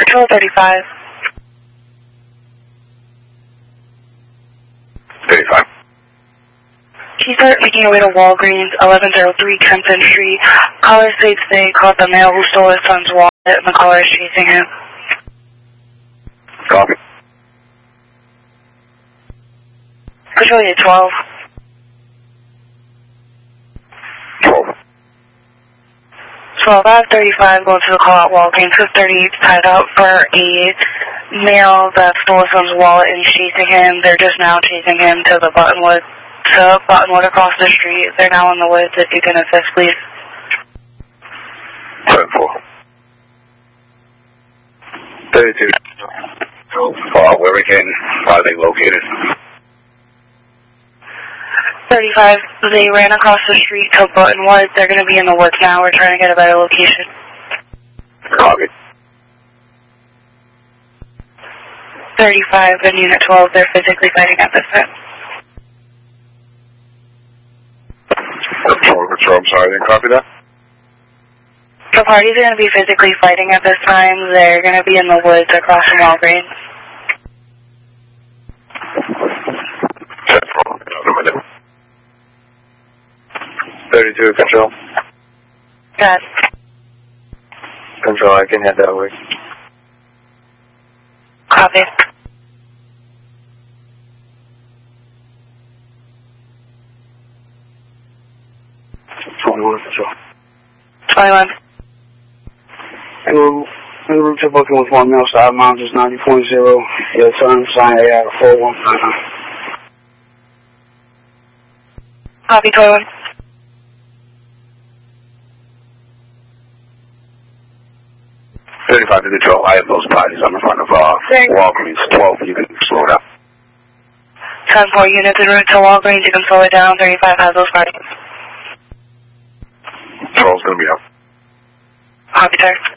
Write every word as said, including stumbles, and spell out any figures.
Patrol thirty-five. thirty-five. He started making your way to Walgreens, eleven oh three Kempton Street. Caller states they caught the male who stole his son's wallet and the caller is chasing him. Copy. Patrol eight twelve. twelve. twelve out of thirty-five going to the call at Walgreens. six thirty tied up for a male that stole his son's wallet and chasing him. They're just now chasing him to the Buttonwood, to Buttonwood across the street. They're now in the woods. If you can assist, please. seven four. thirty-two. Uh, where we can, are they located? thirty-five, they ran across the street to Buttonwood. They're going to be in the woods now. We're trying to get a better location. Copy. thirty-five and Unit twelve, they're physically fighting at this time. Control, control, I'm sorry, I didn't copy that. The parties are going to be physically fighting at this time. They're going to be in the woods across from Walgreens. thirty-two, control. Got Control, I can head that way. Copy. twenty-one, control. twenty-one. En route, en route to booking with one male side mount is ninety point zero. Your turn, sign A out of four one five. Copy, twenty-one. thirty-five to control, I have those bodies. I'm in front of uh, Walgreens. twelve, you can slow down. ten four units en route to Walgreens. You can slow it down. thirty-five has those parties. Control's going to be up. Copy, sir.